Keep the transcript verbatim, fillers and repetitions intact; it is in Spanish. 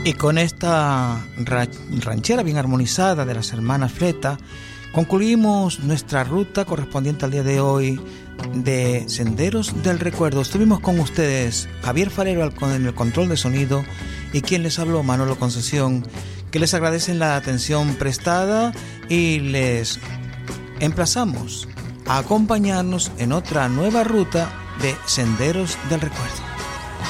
Y con esta ranchera bien armonizada de las hermanas Fleta, concluimos nuestra ruta correspondiente al día de hoy de Senderos del Recuerdo. Estuvimos con ustedes Javier Farero en el control de sonido y quien les habló, Manolo Concesión, que les agradecen la atención prestada y les emplazamos a acompañarnos en otra nueva ruta de Senderos del Recuerdo.